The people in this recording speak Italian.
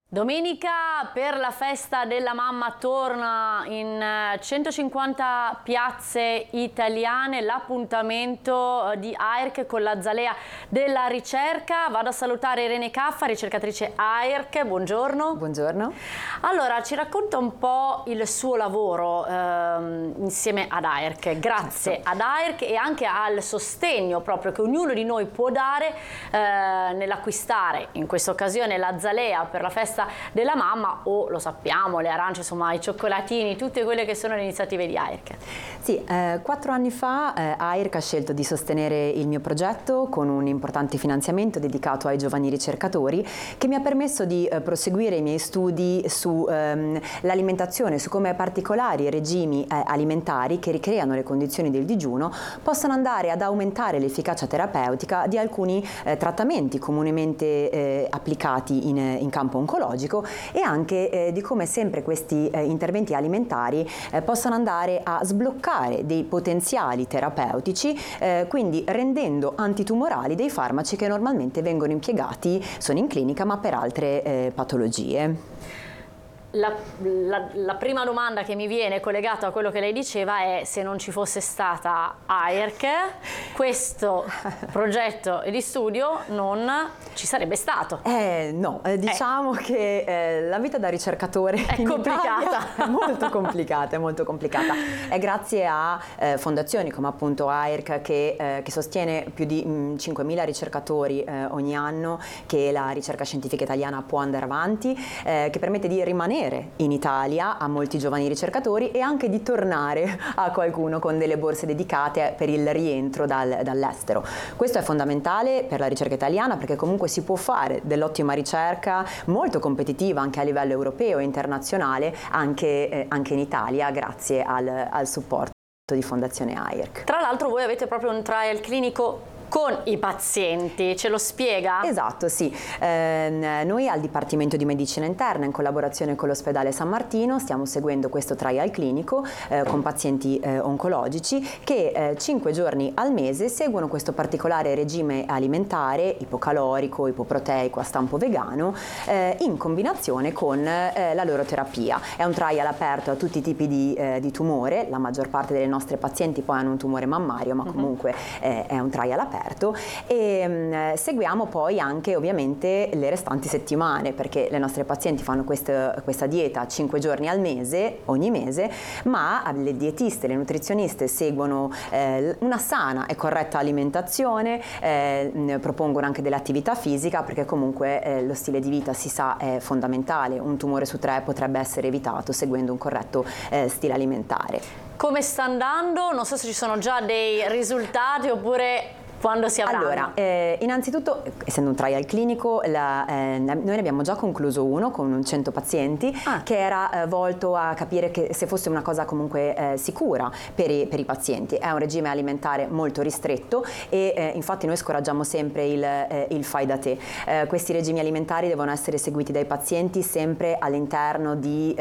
Domenica per la festa della mamma torna in 150 piazze italiane l'appuntamento di AIRC con l'Azalea della ricerca. Vado a salutare Irene Caffa, ricercatrice AIRC, buongiorno. Buongiorno. Allora, ci racconta un po' il suo lavoro insieme ad AIRC, grazie Certo. ad AIRC e anche al sostegno proprio che ognuno di noi può dare nell'acquistare in questa occasione l'Azalea per la festa della mamma o, lo sappiamo, le arance, insomma i cioccolatini, tutte quelle che sono le iniziative di AIRC. Sì, 4 anni fa AIRC ha scelto di sostenere il mio progetto con un importante finanziamento dedicato ai giovani ricercatori che mi ha permesso di proseguire i miei studi sull'alimentazione, su come particolari regimi alimentari che ricreano le condizioni del digiuno possano andare ad aumentare l'efficacia terapeutica di alcuni trattamenti comunemente applicati in campo oncologico e anche di come sempre questi interventi alimentari possano andare a sbloccare dei potenziali terapeutici, quindi rendendo antitumorali dei farmaci che normalmente vengono impiegati, sono in clinica, ma per altre patologie. La prima domanda che mi viene collegata a quello che lei diceva è: se non ci fosse stata AIRC, questo progetto di studio non ci sarebbe stato. No, diciamo che la vita da ricercatore è complicata. È molto complicata, è molto complicata. È grazie a fondazioni come appunto AIRC che sostiene più di 5.000 ricercatori ogni anno, che la ricerca scientifica italiana può andare avanti, che permette di rimanere in Italia a molti giovani ricercatori e anche di tornare a qualcuno con delle borse dedicate per il rientro dall'estero. Questo è fondamentale per la ricerca italiana perché comunque si può fare dell'ottima ricerca molto competitiva anche a livello europeo e internazionale anche in Italia grazie al supporto di Fondazione AIRC. Tra l'altro voi avete proprio un trial clinico con i pazienti, ce lo spiega? Esatto, sì. Noi al Dipartimento di Medicina Interna, in collaborazione con l'Ospedale San Martino, stiamo seguendo questo trial clinico con pazienti oncologici che 5 giorni al mese seguono questo particolare regime alimentare ipocalorico, ipoproteico a stampo vegano in combinazione con la loro terapia. È un trial aperto a tutti i tipi di tumore, la maggior parte delle nostre pazienti poi hanno un tumore mammario, ma comunque è un trial aperto. E seguiamo poi anche ovviamente le restanti settimane perché le nostre pazienti fanno questa dieta 5 giorni al mese, ogni mese, ma le dietiste, le nutrizioniste seguono una sana e corretta alimentazione, propongono anche dell'attività fisica perché comunque lo stile di vita si sa è fondamentale, un tumore su 3 potrebbe essere evitato seguendo un corretto stile alimentare. Come sta andando? Non so se ci sono già dei risultati oppure quando si avranno? Allora, innanzitutto, essendo un trial clinico, noi ne abbiamo già concluso uno con 100 pazienti che era volto a capire che se fosse una cosa comunque sicura per i pazienti. È un regime alimentare molto ristretto e infatti noi scoraggiamo sempre il fai da te. Questi regimi alimentari devono essere seguiti dai pazienti sempre all'interno di